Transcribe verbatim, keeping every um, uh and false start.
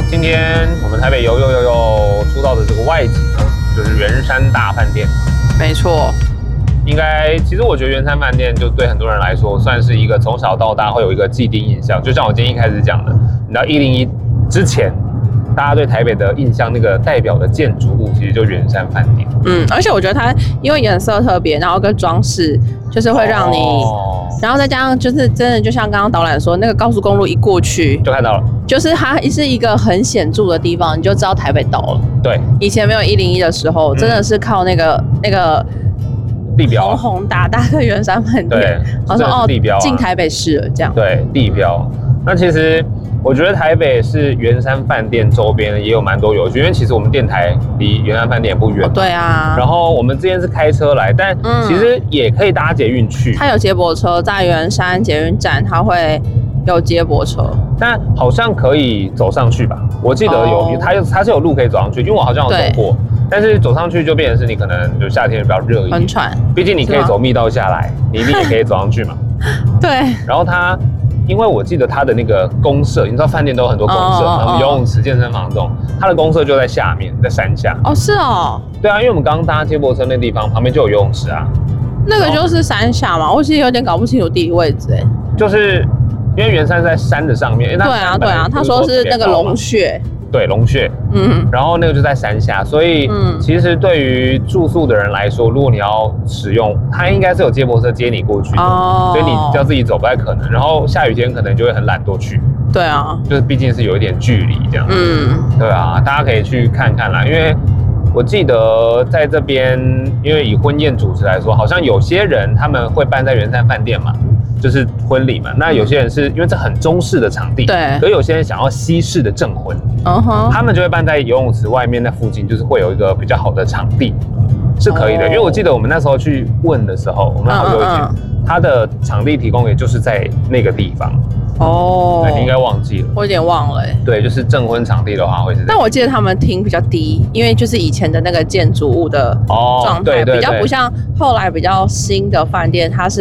今天我们台北游游游游出到的这个外景呢，就是圆山大饭店。 没错， 应该其实我觉得圆山饭店就对很多人来说，算是一个从小到大会有一个既定印象。就像我今天一开始讲的，你知道一零一之前，大家对台北的印象那个代表的建筑物，其实就圆山饭店。 嗯，而且我觉得它因为颜色特别，然后跟装饰，就是会让你。哦然后再加上就是真的，就像刚刚导览说，那个高速公路一过去就看到了， 就是它是一个很显著的地方，你就知道台北到了。 对， 以前没有一零一的时候，真的是靠那个、嗯、那个地标红红大大的圆山饭店， 对， 然后说哦， 地标进台北市了这样。 对，地标。那其实我觉得台北是圆山饭店周边也有蛮多有趣，因为其实我们电台离圆山饭店也不远、哦。 对啊。 然后我们之前是开车来，但其实也可以搭捷运去。 它有接驳车在圆山捷运站，它会有接驳车， 但好像可以走上去吧？我记得有，哦、它它是有路可以走上去，因为我好像有走过。但是走上去就变成是你可能就夏天比较热一点， 很喘。 毕竟你可以走密道下来，你一定也可以走上去嘛。 对。 然后它。因为我记得它的那个公社，你知道饭店都有很多公社，然后游泳池、健身房这种，它的公社就在下面，在山下。 哦，是哦。 对啊，因为我们刚刚搭接驳车那地方旁边就有游泳池啊。 那个就是山下嘛，我其实有点搞不清楚地理位置哎。 就是因为圆山在山的上面。 对啊，对啊，他说是那个龙穴。 对，龙穴，嗯，然后那个就在山下，所以其实对于住宿的人来说，如果你要使用，它应该是有接驳车接你过去的，哦、所以你要自己走不太可能。然后下雨天可能就会很懒惰去。 对啊， 就是毕竟是有一点距离这样。嗯，对啊，大家可以去看看啦，因为我记得在这边，因为以婚宴主持来说，好像有些人他们会办在圆山饭店嘛。就是婚礼嘛，那有些人是因为这很中式的场地， 对， 可有些人想要西式的证婚， 嗯哼， 他们就会办在游泳池外面那附近，就是会有一个比较好的场地，是可以的。Oh. 因为我记得我们那时候去问的时候，我们好久以前，嗯嗯嗯他的场地提供也就是在那个地方。哦，你应该忘记了， 我有点忘了、欸。 对，就是证婚场地的话会是。 但我记得他们厅比较低，因为就是以前的那个建筑物的状态、哦、比较不像后来比较新的饭店，它是。